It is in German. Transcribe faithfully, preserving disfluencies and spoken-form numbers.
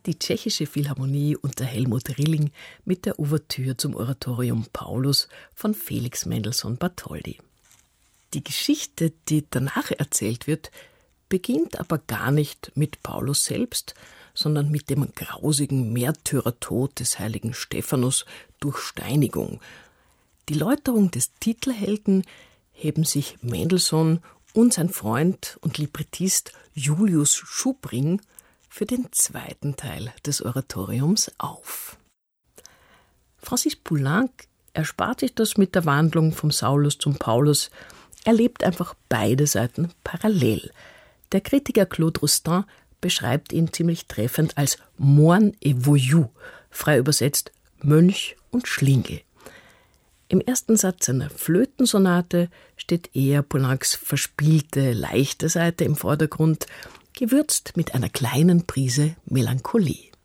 die Tschechische Philharmonie unter Helmut Rilling mit der Ouvertüre zum Oratorium Paulus von Felix Mendelssohn Bartholdy. Die Geschichte, die danach erzählt wird, beginnt aber gar nicht mit Paulus selbst, sondern mit dem grausigen Märtyrertod des heiligen Stephanus durch Steinigung. Die Läuterung des Titelhelden heben sich Mendelssohn und sein Freund und Librettist Julius Schubring für den zweiten Teil des Oratoriums auf. Francis Poulenc erspart sich das mit der Wandlung vom Saulus zum Paulus. Er lebt einfach beide Seiten parallel. Der Kritiker Claude Roustan beschreibt ihn ziemlich treffend als Moine et Voyou, frei übersetzt Mönch und Schlingel. Im ersten Satz seiner Flötensonate steht eher Poulencs verspielte, leichte Seite im Vordergrund, gewürzt mit einer kleinen Prise Melancholie.